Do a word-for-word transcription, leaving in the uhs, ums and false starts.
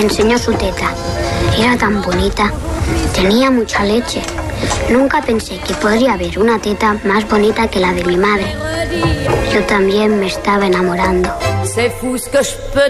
enseñó su teta. Era tan bonita. Tenía mucha leche. Nunca pensé que podría haber una teta más bonita que la de mi madre. Yo también me estaba enamorando.